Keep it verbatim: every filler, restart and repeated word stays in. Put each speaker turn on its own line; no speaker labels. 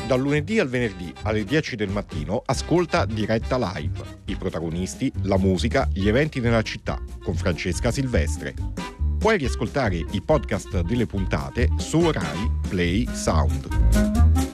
Dal lunedì al venerdì alle dieci del mattino ascolta Diretta Live. I protagonisti, la musica, gli eventi nella città con Francesca Silvestre. Puoi riascoltare i podcast delle puntate su Rai Play Sound.